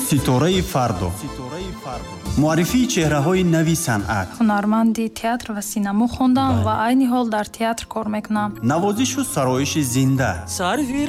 ситораи фардо. муаррифии чеҳраҳои нави санъат. ҳунарманди театр ва синамо хондам ва айни ҳол дар театр кор мекунам. навозишу сароиши зинда.